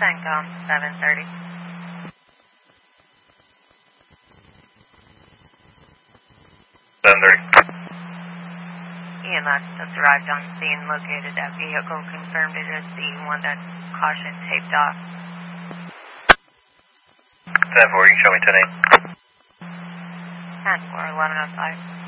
CENTCOM 730. EMS just arrived on scene, located that vehicle, confirmed it is the one that caution taped off. 10-4, you can show me 10-8. 10-4, 1105.